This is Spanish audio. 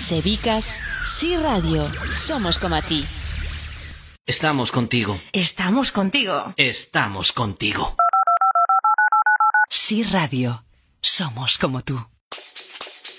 Sebicas, Sí Radio, somos como a ti. Estamos contigo. Estamos contigo. Estamos contigo. Sí Radio, somos como tú.